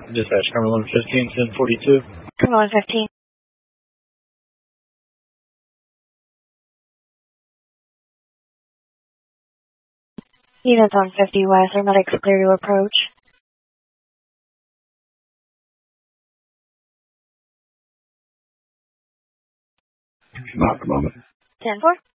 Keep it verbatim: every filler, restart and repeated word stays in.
Dispatch, Cumberland fifteen, ten forty-two. Cumberland fifteen. Units on fifty West, our medics clear to approach. Not at the moment. ten four.